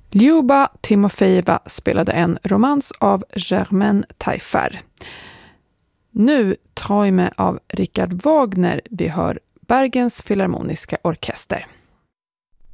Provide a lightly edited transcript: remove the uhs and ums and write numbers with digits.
Ljuba Timofejeva spelade en romans av Germaine Taillefer. Nu Träume av Richard Wagner vi hör Bergens Filharmoniska Orkester.